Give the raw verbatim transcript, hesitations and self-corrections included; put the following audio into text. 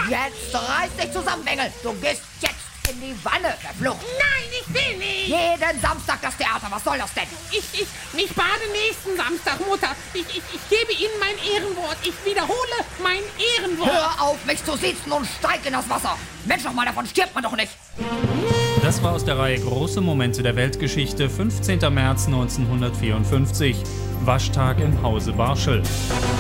Jetzt reiß dich zusammen, Bengel. Du gehst jetzt in die Wanne, verflucht. Nein, ich will nicht. Jeden Samstag das Theater, was soll das denn? Ich, ich, ich bade nächsten Samstag, Mutter. Ich, ich, ich gebe Ihnen mein Ehrenwort. Ich wiederhole mein Ehrenwort. Hör auf, mich zu siezen und steig in das Wasser. Mensch, noch mal, davon stirbt man doch nicht. Das war aus der Reihe Große Momente der Weltgeschichte, fünfzehnter März neunzehnhundertvierundfünfzig. Waschtag im Hause Barschel.